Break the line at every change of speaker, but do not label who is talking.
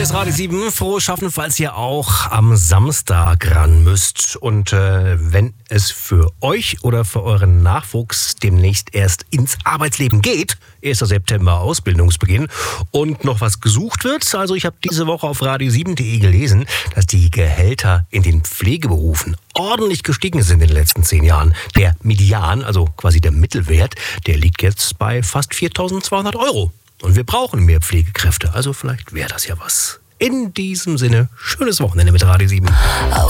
Hier ist Radio 7. Frohes Schaffen, falls ihr auch am Samstag ran müsst. Und wenn es für euch oder für euren Nachwuchs demnächst erst ins Arbeitsleben geht, 1. September Ausbildungsbeginn, und noch was gesucht wird. Also ich habe diese Woche auf radio7.de gelesen, dass die Gehälter in den Pflegeberufen ordentlich gestiegen sind in den letzten 10 Jahren. Der Median, also quasi der Mittelwert, der liegt jetzt bei fast 4.200 Euro. Und wir brauchen mehr Pflegekräfte, also vielleicht wäre das ja was. In diesem Sinne, schönes Wochenende mit Radio 7.